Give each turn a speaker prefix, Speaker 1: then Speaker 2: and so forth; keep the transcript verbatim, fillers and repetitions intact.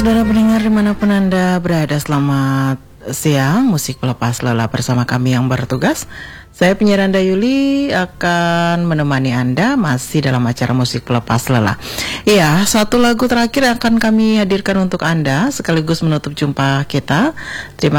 Speaker 1: Saudara pendengar dimanapun Anda berada, selamat siang. Musik Pelepas Lelah bersama kami yang bertugas. Saya penyiar Anda Yuli akan menemani Anda masih dalam acara Musik Pelepas Lelah. Iya, satu lagu terakhir akan kami hadirkan untuk Anda sekaligus menutup jumpa kita. Terima